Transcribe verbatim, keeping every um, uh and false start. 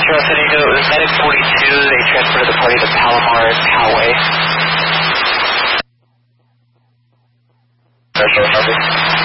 Charles San Diego, it was Medic forty-two. They transported the party to Palomar and Poway. Charles Copy.